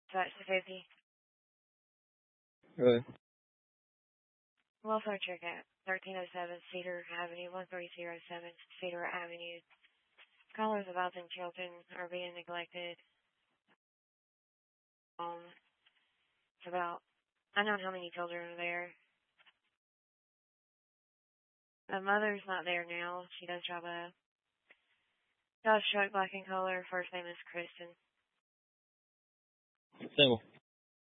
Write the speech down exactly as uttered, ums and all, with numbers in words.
That's the fifty. Really? Welfare check at thirteen oh seven Cedar Avenue, one three oh seven Cedar Avenue. Callers about them children are being neglected. Um, it's about, I don't know how many children are there. The mother's not there now. She does drive a Dodge truck, black in color. First name is Kristen. Single.